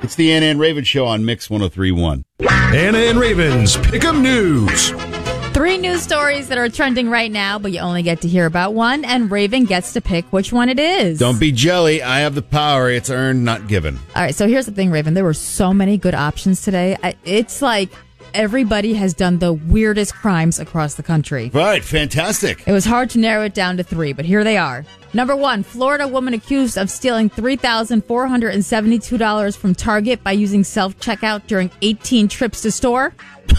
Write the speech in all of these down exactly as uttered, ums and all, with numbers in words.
It's the Anna and Raven Show on Mix one oh three point one. Anna and Raven's Pick'em News. Three news stories that are trending right now, but you only get to hear about one, and Raven gets to pick which one it is. Don't be jelly. I have the power. It's earned, not given. All right, so here's the thing, Raven. There were so many good options today. I, it's like everybody has done the weirdest crimes across the country. Right, fantastic. It was hard to narrow it down to three, but here they are. Number one, Florida woman accused of stealing three thousand four hundred seventy-two dollars from Target by using self-checkout during eighteen trips to store.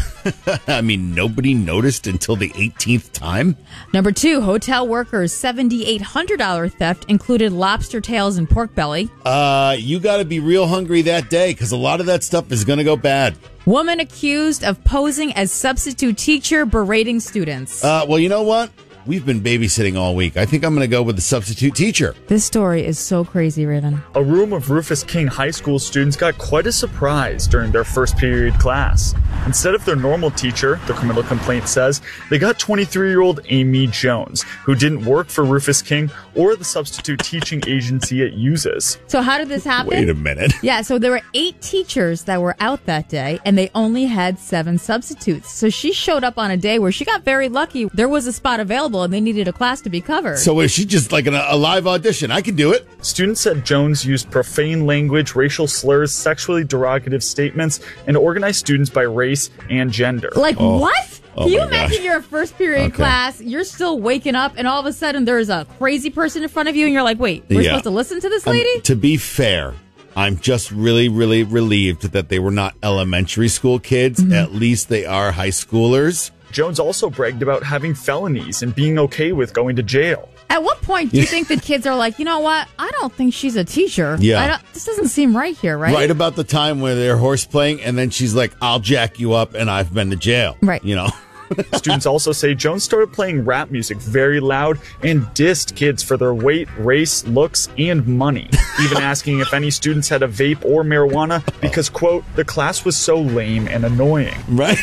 I mean, nobody noticed until the eighteenth time. Number two, hotel workers' seven thousand eight hundred dollars theft included lobster tails and pork belly. Uh, you got to be real hungry that day because a lot of that stuff is going to go bad. Woman accused of posing as substitute teacher berating students. Uh, well, you know what? We've been babysitting all week. I think I'm going to go with the substitute teacher. This story is so crazy, Raven. A room of Rufus King High School students got quite a surprise during their first period class. Instead of their normal teacher, the criminal complaint says, they got twenty-three-year-old Amy Jones, who didn't work for Rufus King or the substitute teaching agency it uses. So how did this happen? Wait a minute. Yeah, so there were eight teachers that were out that day, and they only had seven substitutes. So she showed up on a day where she got very lucky. There was a spot available, and they needed a class to be covered. So is she just like an, a live audition? I can do it. Students said Jones used profane language, racial slurs, sexually derogative statements, and organized students by race and gender. Like Oh. what? Oh Can you my imagine gosh. you're a first period Okay. class, you're still waking up, and all of a sudden there's a crazy person in front of you, and you're like, wait, we're Yeah. supposed to listen to this Um, lady? to be fair, I'm just really, really relieved that they were not elementary school kids. Mm-hmm. At least they are high schoolers. Jones also bragged about having felonies and being okay with going to jail. At what point do you think the kids are like, you know what? I don't think she's a teacher. Yeah. I don't, this doesn't seem right here, right? Right about the time where they're horse playing, and then she's like, I'll jack you up, and I've been to jail. Right. You know? Students also say Jones started playing rap music very loud and dissed kids for their weight, race, looks, and money, even asking if any students had a vape or marijuana because, quote, the class was so lame and annoying. Right?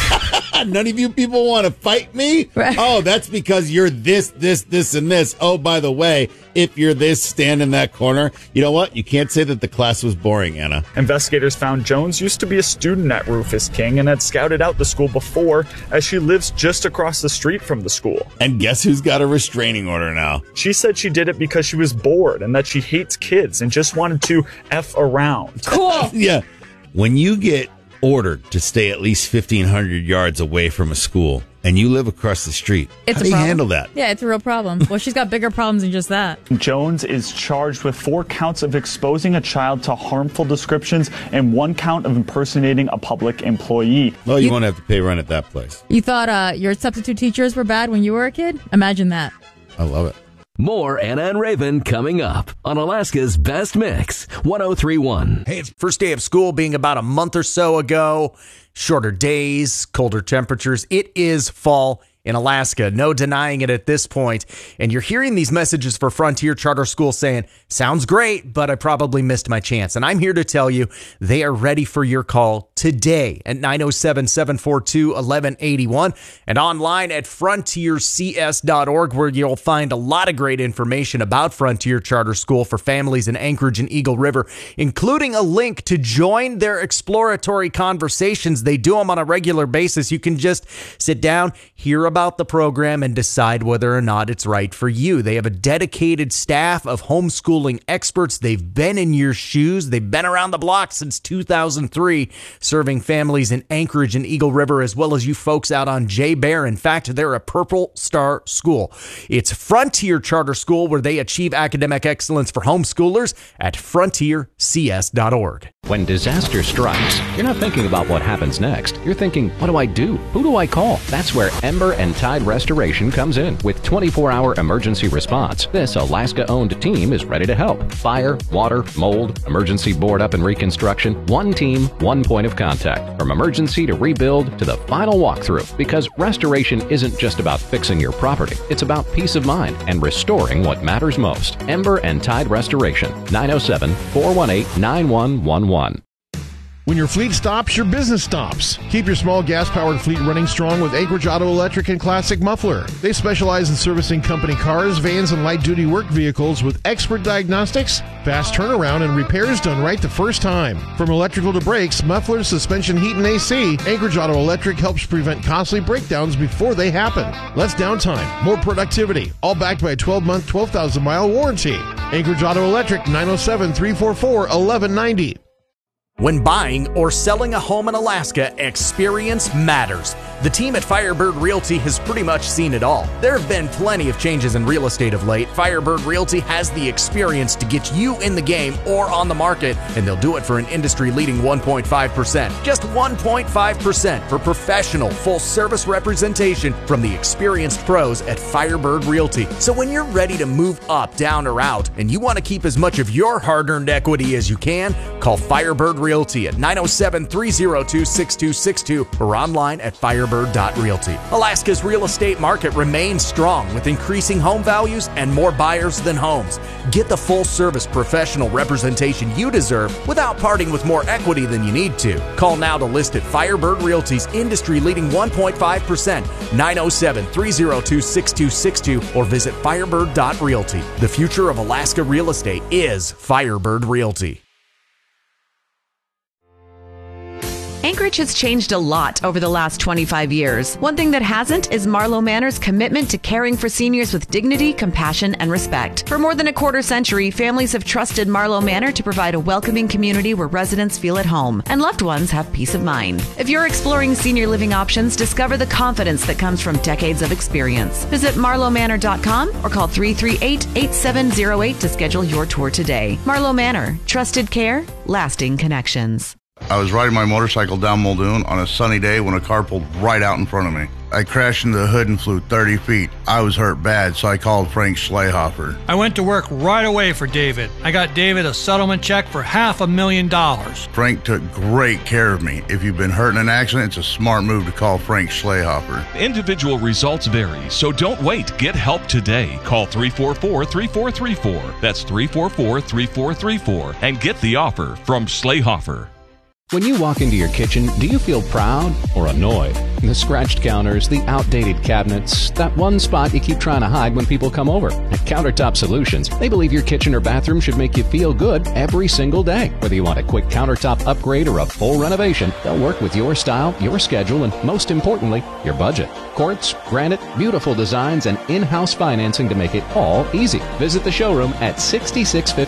None of you people want to fight me? Right. Oh, that's because you're this, this, this, and this. Oh, by the way, if you're this, stand in that corner. You know what? You can't say that the class was boring, Anna. Investigators found Jones used to be a student at Rufus King and had scouted out the school before, as she lives just across the street from the school. And guess who's got a restraining order now? She said she did it because she was bored and that she hates kids and just wanted to F around. Cool. Yeah. When you get ordered to stay at least fifteen hundred yards away from a school and you live across the street, It's how a do you problem. handle that? Yeah, it's a real problem. Well, she's got bigger problems than just that. Jones is charged with four counts of exposing a child to harmful descriptions and one count of impersonating a public employee. Well, you, You- won't have to pay rent at that place. You thought uh, your substitute teachers were bad when you were a kid? Imagine that. I love it. More Anna and Raven coming up on Alaska's Best Mix, one oh three point one. Hey, it's first day of school being about a month or so ago. Shorter days, colder temperatures. It is fall in Alaska. No denying it at this point. And you're hearing these messages for Frontier Charter School saying, sounds great, but I probably missed my chance. And I'm here to tell you they are ready for your call today at nine oh seven, seven four two, one one eight one and online at frontier c s dot org, where you'll find a lot of great information about Frontier Charter School for families in Anchorage and Eagle River, including a link to join their exploratory conversations. They do them on a regular basis. You can just sit down, hear about the program, and decide whether or not it's right for you. They have a dedicated staff of homeschooling experts. They've been in your shoes. They've been around the block since two thousand three, serving families in Anchorage and Eagle River, as well as you folks out on Jay Bear. In fact, they're a Purple Star school. It's Frontier Charter School, where they achieve academic excellence for homeschoolers at frontier c s dot org. When disaster strikes, you're not thinking about what happens next. You're thinking, what do I do? Who do I call? That's where Ember and Tide Restoration comes in with twenty-four hour emergency response. This Alaska-owned team is ready to help. Fire, water, mold, emergency board up and reconstruction. One team, one point of contact. From emergency to rebuild to the final walkthrough. Because restoration isn't just about fixing your property. It's about peace of mind and restoring what matters most. Ember and Tide Restoration. nine oh seven, four one eight, nine one one one. When your fleet stops, your business stops. Keep your small gas-powered fleet running strong with Anchorage Auto Electric and Classic Muffler. They specialize in servicing company cars, vans, and light-duty work vehicles with expert diagnostics, fast turnaround, and repairs done right the first time. From electrical to brakes, mufflers, suspension, heat, and A C, Anchorage Auto Electric helps prevent costly breakdowns before they happen. Less downtime, more productivity, all backed by a twelve-month, twelve thousand mile warranty. Anchorage Auto Electric, nine oh seven, three four four, one one nine oh. When buying or selling a home in Alaska, experience matters. The team at Firebird Realty has pretty much seen it all. There have been plenty of changes in real estate of late. Firebird Realty has the experience to get you in the game or on the market, and they'll do it for an industry-leading one point five percent. Just one point five percent for professional, full-service representation from the experienced pros at Firebird Realty. So when you're ready to move up, down, or out, and you want to keep as much of your hard-earned equity as you can, call Firebird Realty at nine oh seven, three oh two, six two six two or online at firebird dot realty. Alaska's real estate market remains strong with increasing home values and more buyers than homes. Get the full-service professional representation you deserve without parting with more equity than you need to. Call now to list at Firebird Realty's industry-leading one point five percent, nine oh seven, three oh two, six two six two or visit firebird dot realty. The future of Alaska real estate is Firebird Realty. Anchorage has changed a lot over the last twenty-five years. One thing that hasn't is Marlowe Manor's commitment to caring for seniors with dignity, compassion, and respect. For more than a quarter century, families have trusted Marlowe Manor to provide a welcoming community where residents feel at home and loved ones have peace of mind. If you're exploring senior living options, discover the confidence that comes from decades of experience. Visit marlowe manor dot com or call three three eight, eight seven zero eight to schedule your tour today. Marlowe Manor. Trusted care, lasting connections. I was riding my motorcycle down Muldoon on a sunny day when a car pulled right out in front of me. I crashed into the hood and flew thirty feet. I was hurt bad, so I called Frank Schleihofer. I went to work right away for David. I got David a settlement check for half a million dollars. Frank took great care of me. If you've been hurt in an accident, it's a smart move to call Frank Schleihofer. Individual results vary, so don't wait. Get help today. Call three four four, three four three four. That's three four four, three four three four and get the offer from Schleihofer. When you walk into your kitchen, do you feel proud or annoyed? The scratched counters, the outdated cabinets, that one spot you keep trying to hide when people come over. At Countertop Solutions, they believe your kitchen or bathroom should make you feel good every single day. Whether you want a quick countertop upgrade or a full renovation, they'll work with your style, your schedule, and most importantly, your budget. Quartz, granite, beautiful designs, and in-house financing to make it all easy. Visit the showroom at sixty-six fifty